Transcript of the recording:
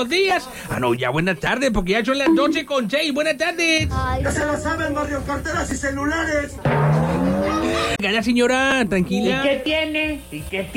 buenos días. Ah, no, ya buenas tardes, porque ya son las 12:06. Buenas tardes. Ya se lo saben, Mario, carteras y celulares. Venga, ya, señora, tranquila. ¿Y qué tiene?